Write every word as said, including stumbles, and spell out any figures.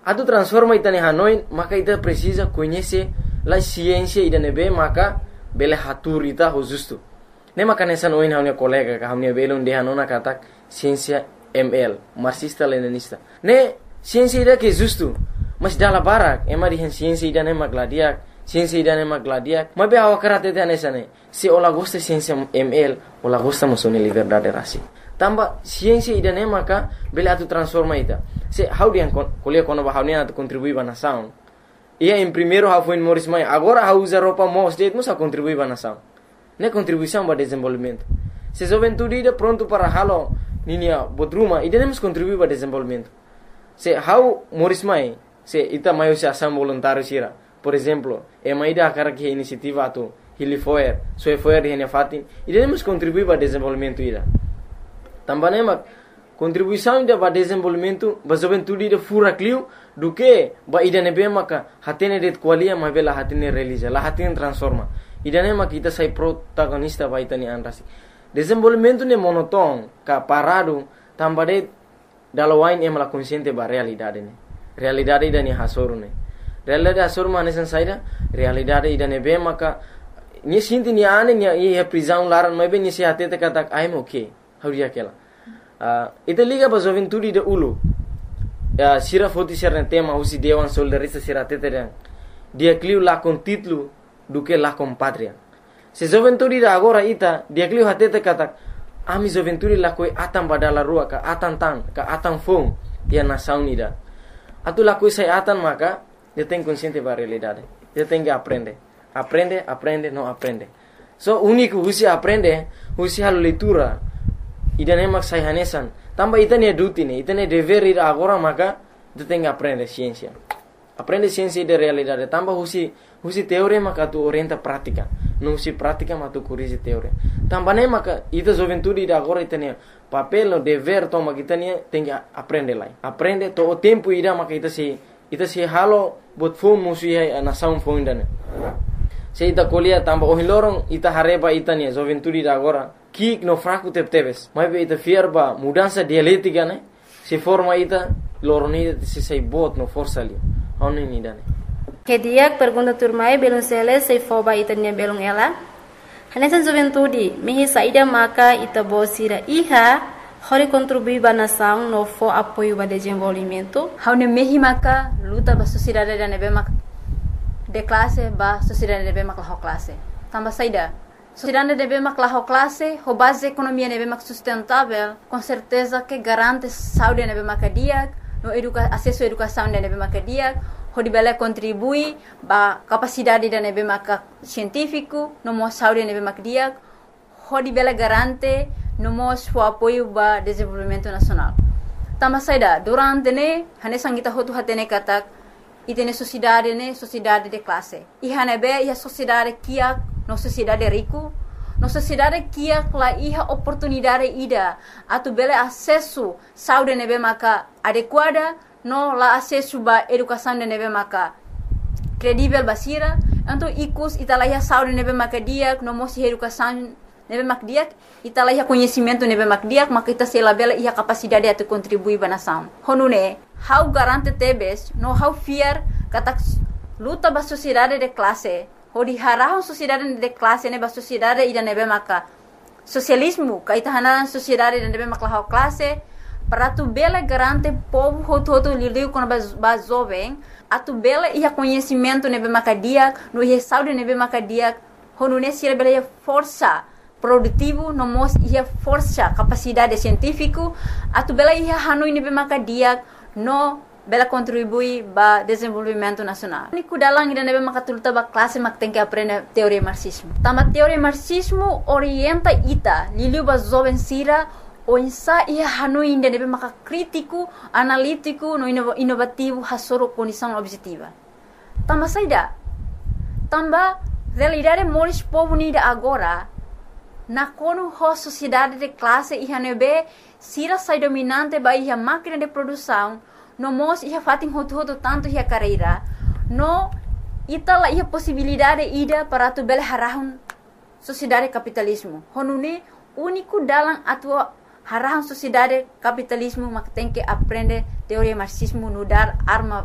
atu transforma ita ni Hanoi, maka ita precisa conhecer la ciência ida nebe, maka bele hatur ita ho justo. Ne maka nessa noin haunia colega ka haunia belon de hanona katak ciência M L, marxista leninista. Ne ciência ida que justo, mas dala barak, ema di ciência ida ne magladiak, ciência ida ne magladiak, mas be awa karate te nessa ne. Se ola gosta ciência M L, ola gosta musone liberdade rasi. Tamba ciência ida ne maka bele atu transforma ita. Se how dia kuliah kono ba haunia atu contribui ba nação. Ia em primeiro how foi Morris Mai, agora how usa roupa mo state musa contribui ba nação. Ne contribuição para desenvolvimento. Se juventude ida pronto para halo ninia bodruma, ida nemos contribuir para desenvolvimento. Se how Morris Mai, se ita maio se ação voluntário sira. Por exemplo, e mai ida akara que iniciativa atu Hilifoer, so foer hene fatin, ida nemos contribuir para desenvolvimento ida. Também mak contribuição ida para desenvolvimento, ba juventude ida fura clio do que ba ida nebe maka hatene det qualia mai bela hatene realiza, la hatene transforma. Ida nema kita sai protagonista ba itani anrasi. Desenvolvimento ne monoton, ka parado, tambade dalawain em la consciente ba realidade ne. Realidade ida ni hasoru ne. Realidade hasoru manesan saida, realidade ida nebe maka ni sinti ni ane ni e prisão laran mai be ni se hatete katak I'm okay. Hauria kela. Uh, ita liga ba juventude ida ulu. Uh, sira foti serne tema usi dewan soldarista sira tete dia clio la con título do que lá com pátria. Se juventude da agora ita, dia clio hatete katak, ami juventude lá coi atan badala rua ka atan tan, ka atan fong, dia nação ida. Atu lá coi sai atan maka, dia tem consciente ba realidade. Dia tem que aprender. Aprende, aprende, não aprende. So único usi aprende, usi halo leitura. Ida nemak sai hanesan. Tamba ita ne duty ne, ita ne dever ida agora maka, dia tem que aprender ciência. Aprende ciência de realidade. Tamba usi usi teoria maka tu orienta prática. Não usi prática mas tu corrige teoria. Tamba ne maka ita juventude da agora ita ne papel no dever toma kita ne tem que aprender lá. Aprende to o tempo ida maka ita se ita se halo bot fom musi a nação fom ida ne. Se ita colia tamba o hilorong ita hareba ita ne juventude da agora kik no fraco tep tebes. Mas be ita fierba mudança dialética ne. Se forma ita loroni se sei bot no força ali. Oni ni dane. Kediak pergunta turmai belum sele sei foba itanya belum ela. Hanesan juventude mihi saida maka ita bosira iha hori contribui ba nação no fo apoio ba desenvolvimento. Haune mihi maka luta ba sociedade da nebe mak de classe ba sociedade nebe mak la classe. Tamba saida. Sociedade nebe mak la classe, ho base economia nebe mak sustentável, com certeza que garante saúde nebe mak diak, no educa acesso à educação da nebe mak diak. Hodi bela contribui ba capacidade da nebe maka científico no mo saúde nebe mak dia hodi bela garante no mo su apoio ba desenvolvimento nacional. Tama saida durante ne hane sangita hotu hatene katak itene sociedade ne sociedade de classe. I hane be ia sociedade kia no sociedade rico no sociedade kia la iha oportunidade ida atu bela acesso saúde nebe maka adequada no la acesso ba educação de nebe maka credível basira então ikus italahia saúde nebe maka dia no mosi educação nebe maka dia italahia conhecimento nebe maka dia maka ita se labela ia capacidade atu contribuir ba nação honune how garante tebes no how fear katak luta ba sociedade de classe hodi harahon sociedade de classe ne ba sociedade ida nebe maka socialismo kaita hanan sociedade de nebe maka classe para tu bela garante povo hoto hoto liliu quando ba jovem a tu bela ia conhecimento nebe macadia no ia saúde nebe macadia hono nesse bela ia força produtivo no mos ia força capacidade científico a tu bela ia hanoi nebe macadia no bela contribui ba desenvolvimento nacional ni kudalang ida nebe makatulta ba classe mak tem que aprender teoria marxismo tama teoria marxismo orienta ita liliu ba jovem sira o insa ia hanoi inde nebe maka crítico, analítico, no inovativo, hasoro condição objetiva. Tamba saida. Tamba realidade moris povo nida agora na kono ho sociedade de classe ia nebe sira sai dominante ba ia máquina de produção no mos ia fatin hoto hoto tanto ia carreira no itala ia possibilidade ida para tu bel harahun sociedade capitalismo. Honune único dalam atua harahun sociedade capitalismo mak tem que aprender teoria marxismo no dar arma